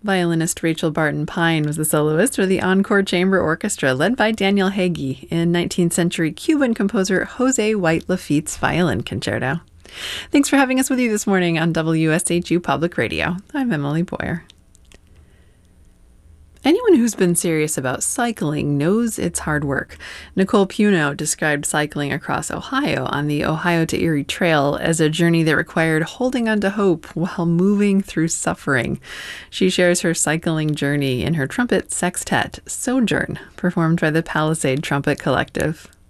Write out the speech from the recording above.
Violinist Rachel Barton Pine was the soloist for the Encore Chamber Orchestra, led by Daniel Hagee, in 19th century Cuban composer Jose White Lafitte's Violin Concerto. Thanks for having us with you this morning on WSHU Public Radio. I'm Emily Boyer. Anyone who's been serious about cycling knows it's hard work. Nicole Puno described cycling across Ohio on the Ohio to Erie Trail as a journey that required holding on to hope while moving through suffering. She shares her cycling journey in her trumpet sextet, Sojourn, performed by the Palisade Trumpet Collective.